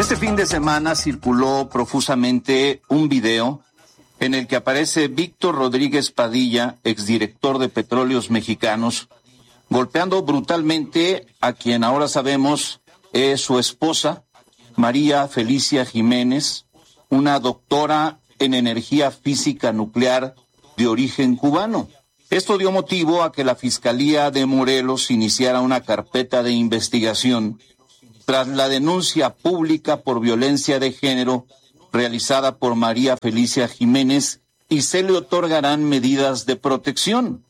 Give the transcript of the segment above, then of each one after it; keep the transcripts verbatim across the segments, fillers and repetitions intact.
Este fin de semana circuló profusamente un video en el que aparece Víctor Rodríguez Padilla, exdirector de Petróleos Mexicanos, golpeando brutalmente a quien ahora sabemos es su esposa, María Felicia Jiménez, una doctora en energía física nuclear de origen cubano. Esto dio motivo a que la Fiscalía de Morelos iniciara una carpeta de investigación tras la denuncia pública por violencia de género realizada por María Felicia Jiménez, y se le otorgarán medidas de protección.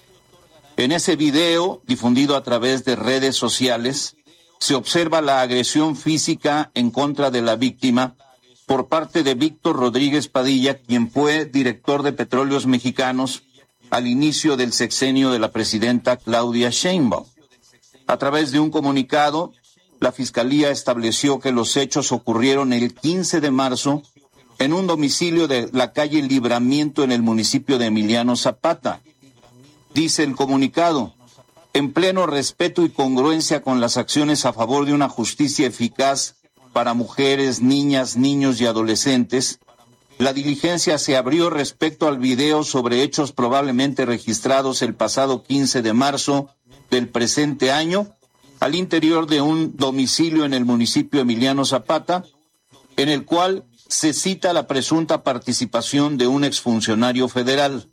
En ese video, difundido a través de redes sociales, se observa la agresión física en contra de la víctima por parte de Víctor Rodríguez Padilla, quien fue director de Petróleos Mexicanos al inicio del sexenio de la presidenta Claudia Sheinbaum. A través de un comunicado, la Fiscalía estableció que los hechos ocurrieron el quince de marzo en un domicilio de la calle Libramiento en el municipio de Emiliano Zapata. Dice el comunicado: en pleno respeto y congruencia con las acciones a favor de una justicia eficaz para mujeres, niñas, niños y adolescentes, la diligencia se abrió respecto al video sobre hechos probablemente registrados el pasado quince de marzo del presente año al interior de un domicilio en el municipio Emiliano Zapata, en el cual se cita la presunta participación de un exfuncionario federal.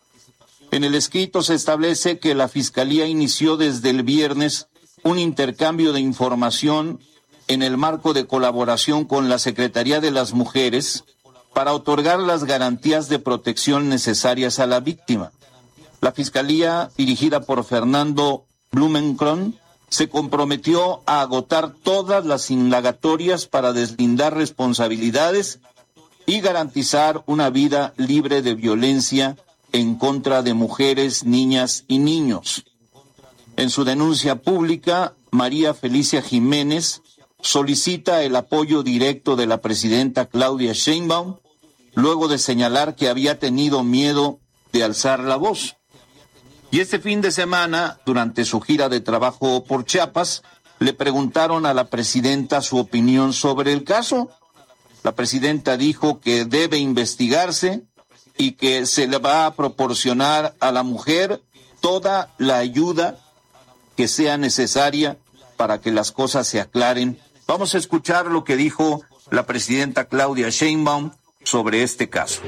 En el escrito se establece que la Fiscalía inició desde el viernes un intercambio de información en el marco de colaboración con la Secretaría de las Mujeres para otorgar las garantías de protección necesarias a la víctima. La Fiscalía, dirigida por Fernando Blumenkron, se comprometió a agotar todas las indagatorias para deslindar responsabilidades y garantizar una vida libre de violencia en contra de mujeres, niñas y niños. En su denuncia pública, María Felicia Jiménez solicita el apoyo directo de la presidenta Claudia Sheinbaum, luego de señalar que había tenido miedo de alzar la voz. Y este fin de semana, durante su gira de trabajo por Chiapas, le preguntaron a la presidenta su opinión sobre el caso. La presidenta dijo que debe investigarse y que se le va a proporcionar a la mujer toda la ayuda que sea necesaria para que las cosas se aclaren. Vamos a escuchar lo que dijo la presidenta Claudia Sheinbaum sobre este caso.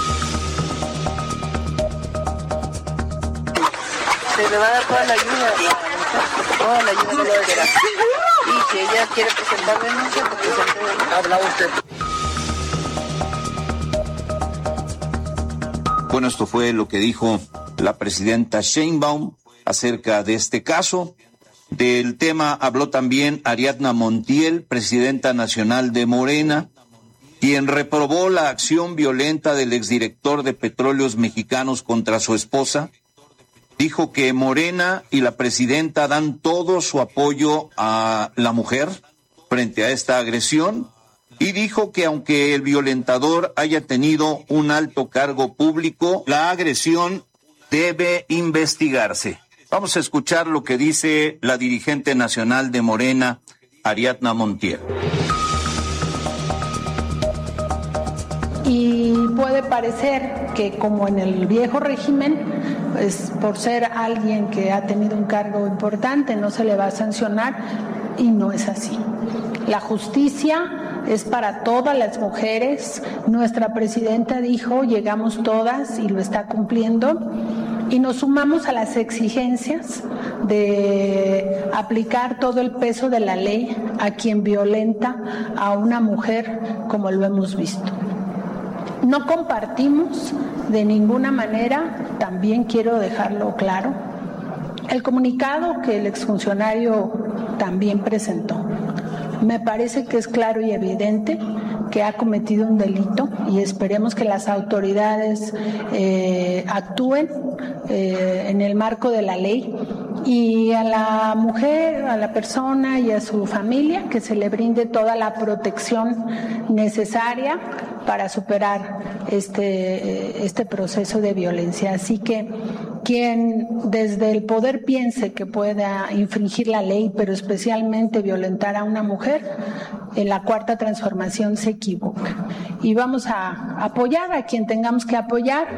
Se le va a dar toda la ayuda, toda la ayuda que quiera. Y si ella quiere presentar denuncia, pues presente denuncia. Habla usted. Bueno, esto fue lo que dijo la presidenta Sheinbaum acerca de este caso. Del tema habló también Ariadna Montiel, presidenta nacional de Morena, quien reprobó la acción violenta del exdirector de Petróleos Mexicanos contra su esposa. Dijo que Morena y la presidenta dan todo su apoyo a la mujer frente a esta agresión, y dijo que aunque el violentador haya tenido un alto cargo público, la agresión debe investigarse. Vamos a escuchar lo que dice la dirigente nacional de Morena, Ariadna Montiel. Y puede parecer que, como en el viejo régimen, pues por ser alguien que ha tenido un cargo importante no se le va a sancionar, y no es así. La justicia es para todas las mujeres. Nuestra presidenta dijo: llegamos todas, y lo está cumpliendo. Y nos sumamos a las exigencias de aplicar todo el peso de la ley a quien violenta a una mujer, como lo hemos visto. No compartimos de ninguna manera, también quiero dejarlo claro, el comunicado que el exfuncionario también presentó. Me parece que es claro y evidente que ha cometido un delito, y esperemos que las autoridades eh, actúen eh, en el marco de la ley, y a la mujer, a la persona y a su familia que se le brinde toda la protección necesaria para superar este, este proceso de violencia. Así que Quien desde el poder piense que pueda infringir la ley, pero especialmente violentar a una mujer, en la cuarta transformación se equivoca. Y vamos a apoyar a quien tengamos que apoyar.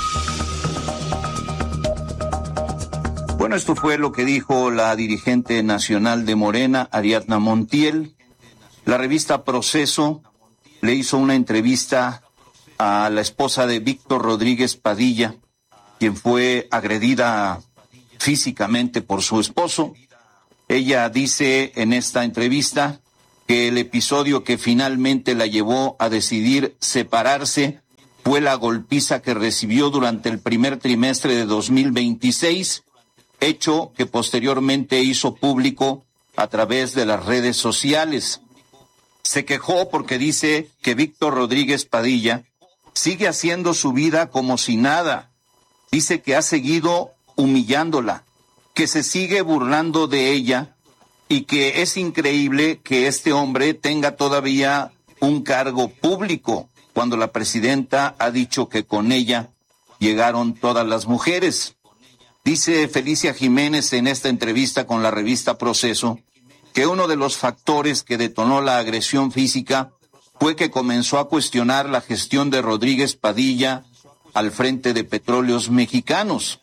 Bueno, esto fue lo que dijo la dirigente nacional de Morena, Ariadna Montiel. La revista Proceso le hizo una entrevista a la esposa de Víctor Rodríguez Padilla, quien fue agredida físicamente por su esposo. Ella dice en esta entrevista que el episodio que finalmente la llevó a decidir separarse fue la golpiza que recibió durante el primer trimestre de dos mil veintiséis, hecho que posteriormente hizo público a través de las redes sociales. Se quejó porque dice que Víctor Rodríguez Padilla sigue haciendo su vida como si nada. Dice que ha seguido humillándola, que se sigue burlando de ella y que es increíble que este hombre tenga todavía un cargo público cuando la presidenta ha dicho que con ella llegaron todas las mujeres. Dice Felicia Jiménez en esta entrevista con la revista Proceso que uno de los factores que detonó la agresión física fue que comenzó a cuestionar la gestión de Rodríguez Padilla al frente de Petróleos Mexicanos.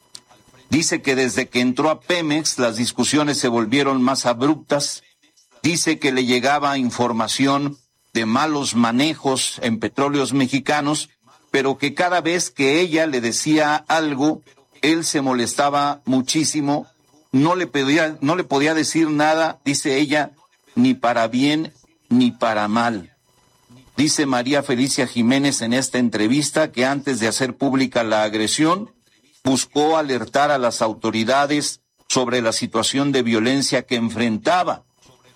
Dice que desde que entró a Pemex las discusiones se volvieron más abruptas. Dice que le llegaba información de malos manejos en Petróleos Mexicanos, pero que cada vez que ella le decía algo, él se molestaba muchísimo, no le podía, no le podía decir nada, dice ella, ni para bien ni para mal. Dice María Felicia Jiménez en esta entrevista que antes de hacer pública la agresión, buscó alertar a las autoridades sobre la situación de violencia que enfrentaba.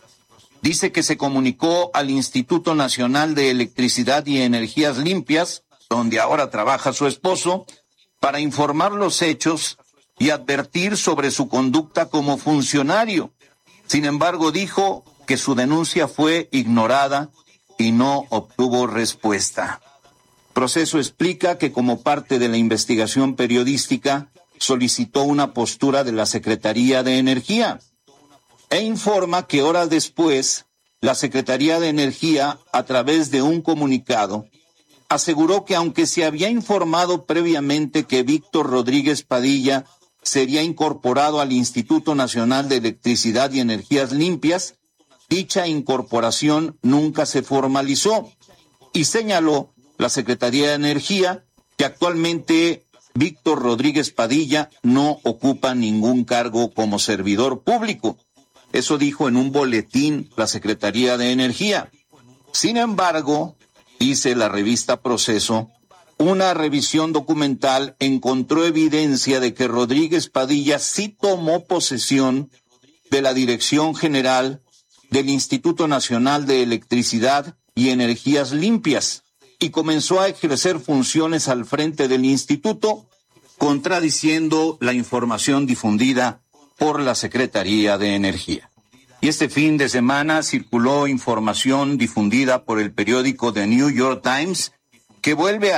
Dice que se comunicó al Instituto Nacional de Electricidad y Energías Limpias, donde ahora trabaja su esposo, para informar los hechos y advertir sobre su conducta como funcionario. Sin embargo, dijo que su denuncia fue ignorada y no obtuvo respuesta. Proceso explica que como parte de la investigación periodística solicitó una postura de la Secretaría de Energía e informa que horas después la Secretaría de Energía, a través de un comunicado, aseguró que aunque se había informado previamente que Víctor Rodríguez Padilla sería incorporado al Instituto Nacional de Electricidad y Energías Limpias, dicha incorporación nunca se formalizó y señaló la Secretaría de Energía que actualmente Víctor Rodríguez Padilla no ocupa ningún cargo como servidor público. Eso dijo en un boletín la Secretaría de Energía. Sin embargo, dice la revista Proceso, una revisión documental encontró evidencia de que Rodríguez Padilla sí tomó posesión de la Dirección General del Instituto Nacional de Electricidad y Energías Limpias y comenzó a ejercer funciones al frente del instituto, contradiciendo la información difundida por la Secretaría de Energía. Y este fin de semana circuló información difundida por el periódico The New York Times que vuelve a